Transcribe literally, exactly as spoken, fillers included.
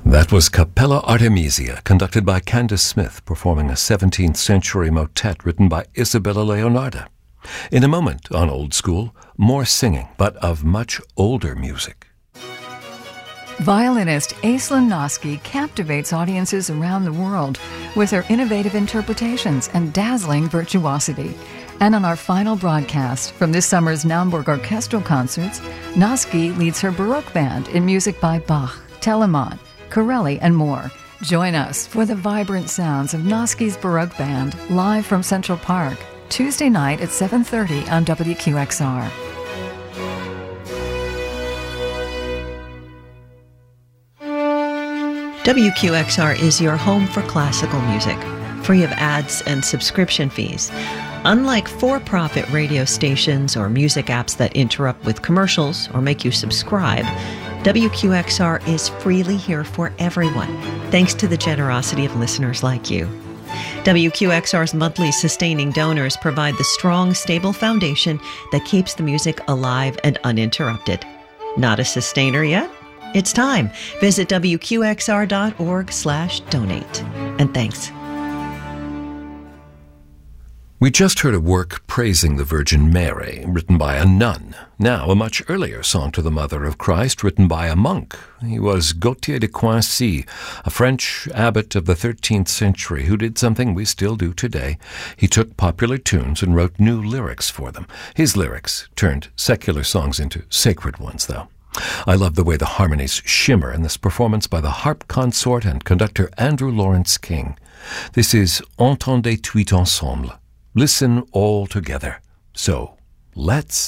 That was Capella Artemisia, conducted by Candace Smith, performing a seventeenth century motet written by Isabella Leonarda. In a moment, on Old School, more singing, but of much older music. Violinist Aislinn Noski captivates audiences around the world with her innovative interpretations and dazzling virtuosity. And on our final broadcast from this summer's Naumburg Orchestral Concerts, Noski leads her Baroque band in music by Bach, Telemann, Corelli, and more. Join us for the vibrant sounds of Noski's Baroque Band live from Central Park, Tuesday night at seven thirty on W Q X R. W Q X R is your home for classical music, free of ads and subscription fees. Unlike for-profit radio stations or music apps that interrupt with commercials or make you subscribe, W Q X R is freely here for everyone, thanks to the generosity of listeners like you. W Q X R's monthly sustaining donors provide the strong, stable foundation that keeps the music alive and uninterrupted. Not a sustainer yet? It's time. Visit W Q X R dot org slash donate. And thanks. We just heard a work praising the Virgin Mary, written by a nun. Now, a much earlier song to the Mother of Christ, written by a monk. He was Gauthier de Coincy, a French abbot of the thirteenth century who did something we still do today. He took popular tunes and wrote new lyrics for them. His lyrics turned secular songs into sacred ones, though. I love the way the harmonies shimmer in this performance by the harp consort and conductor Andrew Lawrence King. This is Entendez tout ensemble. Listen all together. So, let's